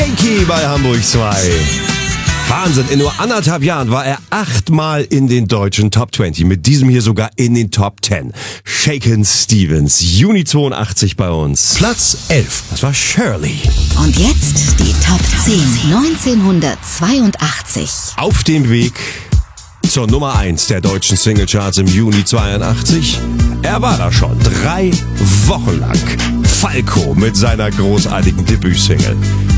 Shaky bei Hamburg 2. Wahnsinn, in nur 1,5 Jahren war er 8-mal in den deutschen Top 20, mit diesem hier sogar in den Top 10. Shakin' Stevens, Juni 82 bei uns. Platz 11, das war Shirley. Und jetzt die Top 10, 1982. Auf dem Weg zur Nummer 1 der deutschen Singlecharts im Juni 82. Er war da schon 3 Wochen lang. Falco mit seiner großartigen Debütsingle.